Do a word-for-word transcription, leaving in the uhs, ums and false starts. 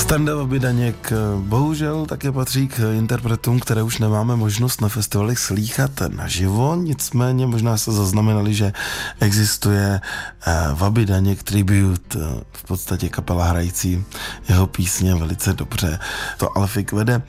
Standa Vaby Daněk bohužel také patří k interpretům, které už nemáme možnost na festivalech slýchat naživo, nicméně možná se zaznamenali, že existuje Vaby Daněk Tribute, v podstatě kapela hrající jeho písně velice dobře. To Alfik vede.